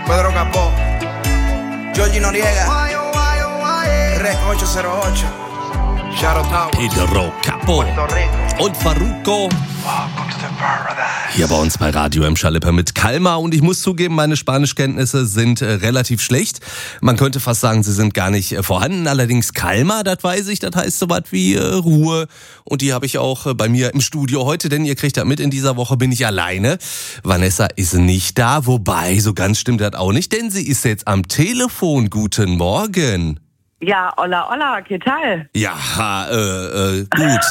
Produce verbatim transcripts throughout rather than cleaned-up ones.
Pedro Capó, Georgie Noriega, Rec ocho cero ocho, Shadow Tower, Pedro Capó und Farruko. Hier bei uns bei Radio M. Schalippe mit Calma. Und ich muss zugeben, meine Spanischkenntnisse sind äh, relativ schlecht. Man könnte fast sagen, sie sind gar nicht äh, vorhanden. Allerdings Calma, das weiß ich, das heißt so was wie äh, Ruhe. Und die habe ich auch äh, bei mir im Studio heute, denn ihr kriegt das mit, in dieser Woche bin ich alleine. Vanessa ist nicht da, wobei, so ganz stimmt das auch nicht, denn sie ist jetzt am Telefon. Guten Morgen. Ja, hola, hola, ¿qué tal? Ja, äh, äh, gut.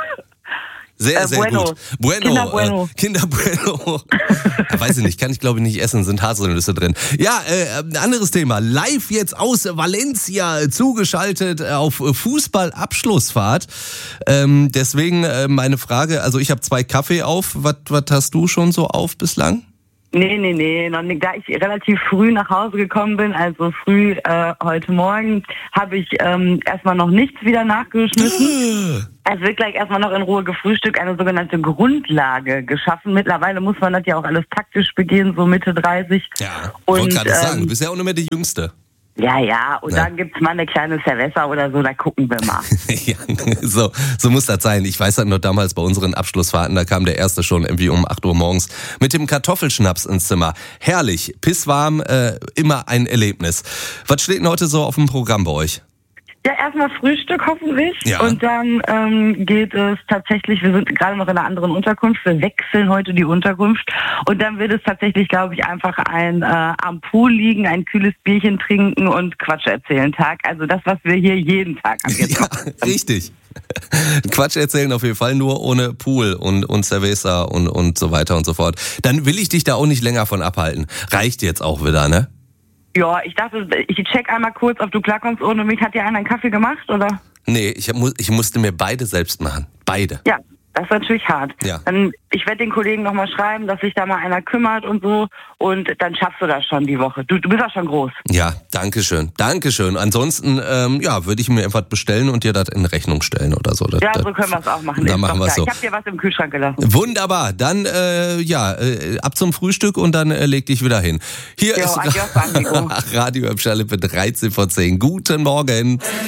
Sehr, äh, sehr bueno. gut. Bueno. Kinder Bueno. Äh, Kinder Bueno. Ja, weiß ich nicht, kann ich glaube ich nicht essen, sind Haselnüsse drin. Ja, äh, ein anderes Thema. Live jetzt aus Valencia zugeschaltet auf Fußball-Abschlussfahrt. Ähm, deswegen äh, meine Frage, also ich habe zwei Kaffee auf. Was hast du schon so auf bislang? Nee, nee, nee, noch nicht. Da ich relativ früh nach Hause gekommen bin, also früh äh, heute Morgen, habe ich ähm, erstmal noch nichts wieder nachgeschmissen. Es wird gleich erstmal noch in Ruhe gefrühstückt, eine sogenannte Grundlage geschaffen. Mittlerweile muss man das ja auch alles taktisch begehen, so Mitte dreißig. Ja, und wollte gerade ähm, sagen, du bist ja auch nicht mehr die Jüngste. Ja, ja, und Ja. dann gibt's mal eine kleine Cerveza oder so, da gucken wir mal. Ja, so, so muss das sein. Ich weiß halt noch damals bei unseren Abschlussfahrten, da kam der Erste schon irgendwie um acht Uhr morgens mit dem Kartoffelschnaps ins Zimmer. Herrlich, pisswarm, äh, immer ein Erlebnis. Was steht denn heute so auf dem Programm bei euch? Ja, erstmal Frühstück hoffentlich Ja. und dann ähm, geht es tatsächlich, wir sind gerade noch in einer anderen Unterkunft, wir wechseln heute die Unterkunft und dann wird es tatsächlich, glaube ich, einfach ein äh, am Pool liegen, ein kühles Bierchen trinken und Quatsch erzählen Tag. Also das, was wir hier jeden Tag am Ja, richtig. Quatsch erzählen auf jeden Fall, nur ohne Pool und, und Cerveza und, und so weiter und so fort. Dann will ich dich da auch nicht länger von abhalten. Reicht jetzt auch wieder, ne? Ja, ich dachte, ich check einmal kurz, ob du klarkommst ohne mich. Hat dir einer einen Kaffee gemacht, oder? Nee, ich, hab, ich musste mir beide selbst machen. Beide. Ja, das ist natürlich hart. Ja. Dann, ich werde den Kollegen nochmal schreiben, dass sich da mal einer kümmert und so. Und dann schaffst du das schon die Woche. Du, du bist auch schon groß. Ja, danke schön. Danke schön. Ansonsten, ähm, ja, würde ich mir einfach bestellen und dir das in Rechnung stellen oder so. Das, Ja, das, so können wir es auch machen. Dann Ist machen doch wir es klar. so. Ich habe dir was im Kühlschrank gelassen. Wunderbar. Dann, äh, ja, äh, ab zum Frühstück und dann äh, leg dich wieder hin. Hier Jo, ist adios, amigo. Radio M. Schalippe dreizehn vor zehn. Guten Morgen.